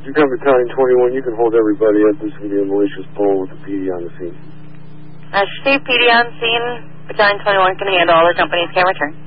you come Battalion 21, you can hold everybody up. This is going to be a malicious pull with the PD on the scene. Chief, PD on scene. Battalion 21 can handle all the companies. Can return.